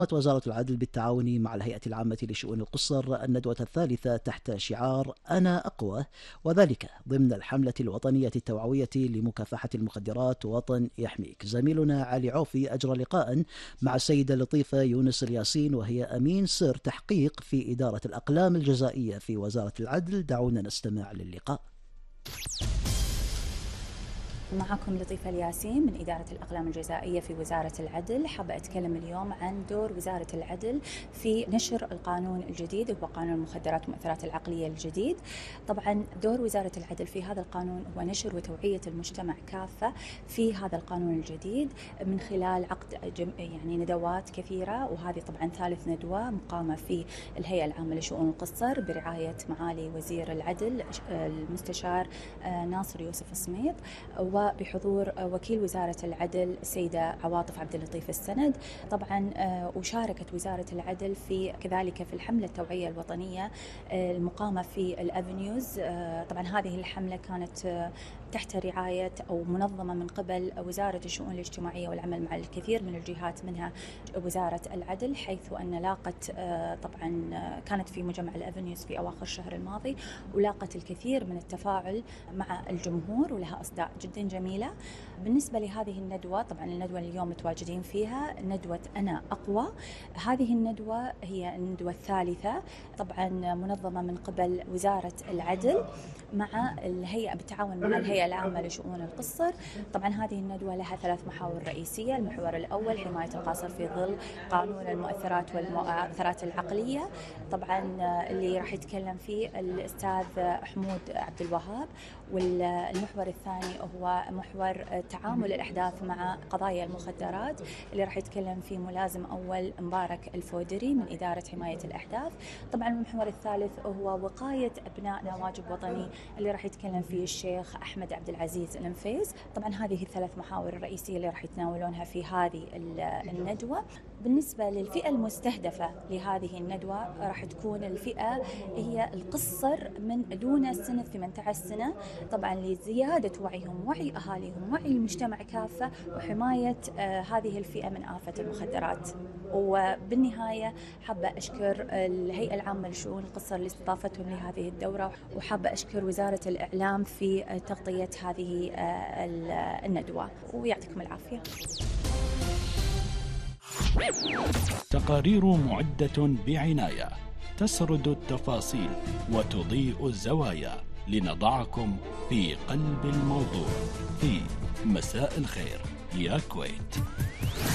وزارة العدل بالتعاون مع الهيئة العامة لشؤون القُصّر الندوة الثالثة تحت شعار أنا أقوى، وذلك ضمن الحملة الوطنية التوعوية لمكافحة المخدرات وطن يحميك. زميلنا علي عوفي أجرى لقاء مع السيدة لطيفة يونس الياسين، وهي أمين سر تحقيق في إدارة الأقلام الجزائية في وزارة العدل. دعونا نستمع للقاء. معكم لطيفة الياسين من إدارة الأقلام الجزائية في وزارة العدل. حابة أتكلم اليوم عن دور وزارة العدل في نشر القانون الجديد، وهو قانون المخدرات والمؤثرات العقلية الجديد. طبعا دور وزارة العدل في هذا القانون هو نشر وتوعية المجتمع كافة في هذا القانون الجديد من خلال عقد ندوات كثيرة، وهذه طبعا ثالث ندوة مقامة في الهيئة العامة لشؤون القُصّر برعاية معالي وزير العدل المستشار ناصر يوسف السميط، وبحضور وكيل وزارة العدل السيدة عواطف عبد اللطيف السند. طبعا وشاركت وزارة العدل كذلك في الحملة التوعية الوطنية المقامة في الأفنيوز. طبعا هذه الحملة كانت تحت رعاية أو منظمة من قبل وزارة الشؤون الاجتماعية والعمل مع الكثير من الجهات منها وزارة العدل، حيث أن لاقت طبعا كانت في مجمع الأفنيوز في أواخر الشهر الماضي، ولاقت الكثير من التفاعل مع الجمهور ولها أصداء جدا جميلة. بالنسبة لهذه الندوة، طبعا الندوة اليوم متواجدين فيها ندوة أنا أقوى. هذه الندوة هي الندوة الثالثة، طبعا منظمة من قبل وزارة العدل مع الهيئة بالتعاون مع الهيئة العامة لشؤون القُصّر. طبعا هذه الندوة لها 3 محاور رئيسية. المحور الأول حماية القاصر في ظل قانون المؤثرات والمؤثرات العقلية، طبعا اللي راح يتكلم فيه الأستاذ حمود عبد الوهاب. والمحور الثاني هو محور تعامل الأحداث مع قضايا المخدرات، اللي راح يتكلم فيه ملازم أول مبارك الفودري من إدارة حماية الأحداث. طبعا المحور الثالث هو وقاية أبنائنا واجب وطني، اللي راح يتكلم فيه الشيخ أحمد عبد العزيز النفيس. طبعا هذه ال3 محاور الرئيسية اللي راح يتناولونها في هذه الندوة. بالنسبة للفئة المستهدفة لهذه الندوة راح تكون الفئة هي القُصّر من دون سن 18 سنة، طبعا لزيادة وعيهم، وعي أهاليهم، وعي المجتمع كافة، وحماية هذه الفئة من آفة المخدرات. وبالنهاية حابة أشكر الهيئة العامة لشؤون القُصّر لاستضافتهم لهذه الدورة، وحابة أشكر وزارة الإعلام في تغطية هذه الندوة، ويعطيكم العافية. تقارير معدة بعناية، تسرد التفاصيل وتضيء الزوايا، لنضعكم في قلب الموضوع في مساء الخير يا كويت.